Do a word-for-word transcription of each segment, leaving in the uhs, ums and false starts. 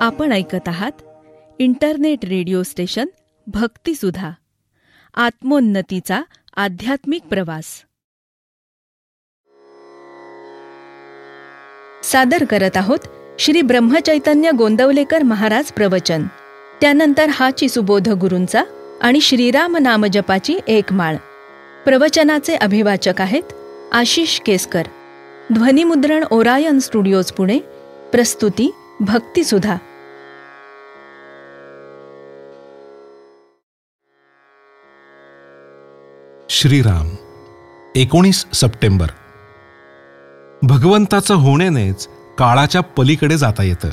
आपण ऐकत आहात इंटरनेट रेडिओ स्टेशन भक्तिसुधा, आत्मोन्नतीचा आध्यात्मिक प्रवास. सादर करत आहोत श्री ब्रह्मचैतन्य गोंदवलेकर महाराज प्रवचन. त्यानंतर हाची सुबोध गुरूंचा आणि श्रीराम नामजपाची एक माळ. प्रवचनाचे अभिवाचक आहेत आशिष केसकर. ध्वनिमुद्रण ओरायन स्टुडिओज पुणे. प्रस्तुती भक्तिसुधा. श्रीराम. एकोणीस सप्टेंबर. भगवंताचं होण्यानेच काळाच्या पलीकडे जाता येतं.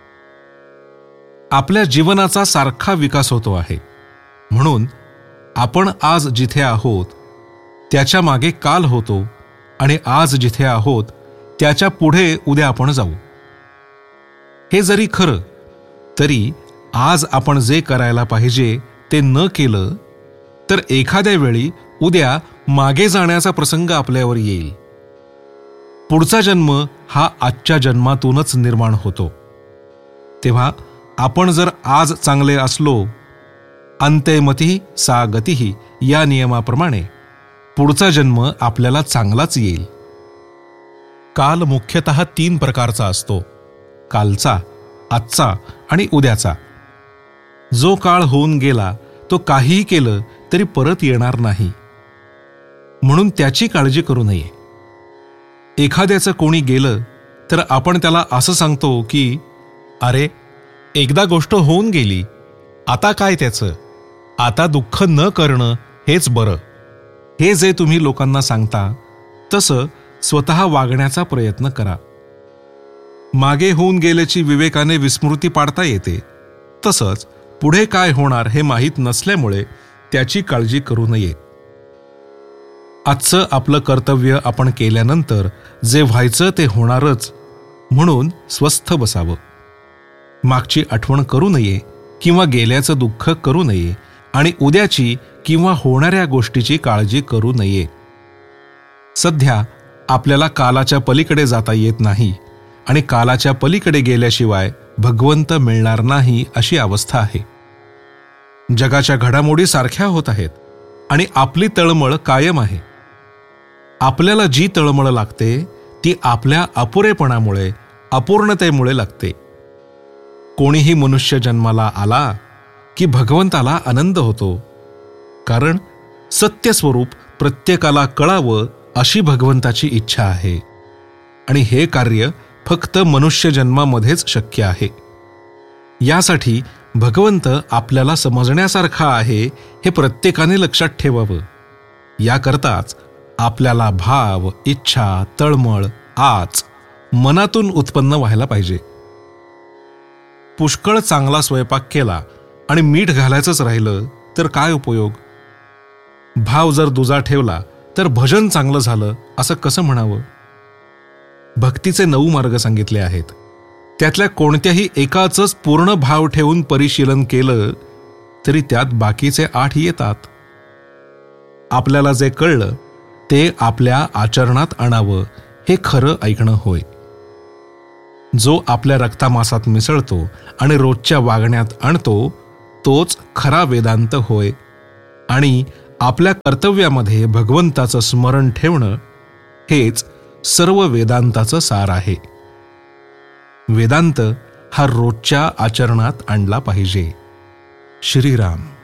आपल्या जीवनाचा सारखा विकास होतो आहे, म्हणून आपण आज जिथे आहोत त्याच्या मागे काल होतो आणि आज जिथे आहोत त्याच्या पुढे उद्या आपण जाऊ. हे जरी खरं तरी आज आपण जे करायला पाहिजे ते न केलं तर एखाद्या वेळी उद्या मागे जाण्याचा प्रसंग आपल्यावर येईल. पुढचा जन्म हा आजच्या जन्मातूनच निर्माण होतो. तेव्हा आपण जर आज चांगले असलो, अंत्यमती सा गतिः या नियमाप्रमाणे पुढचा जन्म आपल्याला चांगलाच येईल. काल मुख्यतः तीन प्रकारचा असतो: कालचा, आजचा आणि उद्याचा. जो काळ होऊन गेला तो काहीही केलं तरी परत येणार नाही, म्हणून त्याची काळजी करू नये. एखाद्याचं कोणी गेलं तर आपण त्याला असं सांगतो की अरे, एकदा गोष्ट होऊन गेली, आता काय त्याचं, आता दुःख न करणं हेच बरं. हे जे तुम्ही लोकांना सांगता तसं स्वतः वागण्याचा प्रयत्न करा. मागे होऊन गेल्याची विवेकाने विस्मृती पाडता येते, तसंच पुढे काय होणार हे माहीत नसल्यामुळे त्याची काळजी करू नये. आजचं आपलं कर्तव्य आपण केल्यानंतर जे व्हायचं ते होणारच, म्हणून स्वस्थ बसावं. मागची आठवण करू नये किंवा गेल्याचं दुःख करू नये आणि उद्याची किंवा होणाऱ्या गोष्टीची काळजी करू नये. सध्या आपल्याला कालाच्या पलीकडे जाता येत नाही आणि कालाच्या पलीकडे गेल्याशिवाय भगवंत मिळणार नाही अशी अवस्था आहे. जगाच्या घडामोडी सारख्या होत आहेत आणि आपली तळमळ कायम आहे. आपल्याला जी तळमळ लागते ती आपल्या अपुरेपणामुळे, अपूर्णतेमुळे लागते. कोणीही मनुष्य जन्माला आला की भगवंताला आनंद होतो, कारण सत्यस्वरूप प्रत्येकाला कळावं अशी भगवंताची इच्छा आहे आणि हे कार्य फक्त मनुष्य जन्मामध्येच शक्य आहे. यासाठी भगवंत आपल्याला समजण्यासारखा आहे हे प्रत्येकाने लक्षात ठेवावं. याकरताच आपल्याला भाव, इच्छा, तळमळ आज मनातून उत्पन्न व्हायला पाहिजे. पुष्कळ चांगला स्वयंपाक केला आणि मीठ घालायचंच राहिलं तर काय उपयोग? भाव जर दुजा ठेवला तर भजन चांगलं झालं असं कसं म्हणावं? भक्तीचे नऊ मार्ग सांगितले आहेत, त्यातल्या कोणत्याही एकाचंच पूर्ण भाव ठेवून परिशीलन केलं तरी त्यात बाकीचे आठ येतात. आपल्याला जे कळलं ते आपल्या आचरणात आणावं हे खरं ऐकणं होय. जो आपल्या रक्तामासात मिसळतो आणि रोजच्या वागण्यात आणतो तोच खरा वेदांत होय. आणि आपल्या कर्तव्यामध्ये भगवंताचं स्मरण ठेवणं हेच सर्व वेदांताचं सार आहे. वेदांत हा रोजच्या आचरणात आणला पाहिजे. श्रीराम.